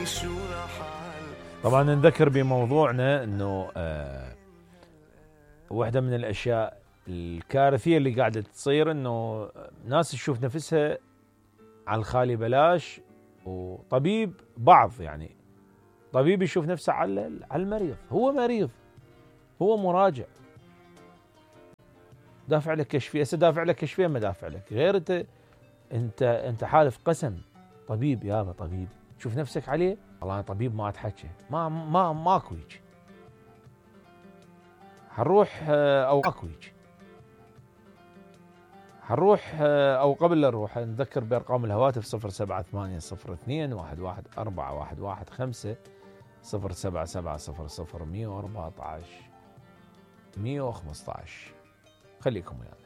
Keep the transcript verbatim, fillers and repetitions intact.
طبعا نذكر بموضوعنا انه آه واحدة من الاشياء الكارثية اللي قاعدة تصير انه ناس تشوف نفسها على الخالي بلاش، وطبيب بعض يعني طبيب يشوف نفسه على على المريض، هو مريض، هو مراجع، دافع لك كشفية، هسه دافع لك كشفية ما دافع لك غير انت انت انت حالف قسم طبيب يابا طبيب شوف نفسك عليه، والله انا طبيب ما اتحكى، ما ما ماكو هيك، حنروح او ماكو هيك، حنروح او قبل لا نروح نذكر بارقام الهواتف صفر سبعة ثمانية صفر اثنين واحد واحد أربعة واحد واحد خمسة صفر سبعة سبعة صفر صفر مية وأربعة عشر مية وخمسة عشر. خليكم ويانا.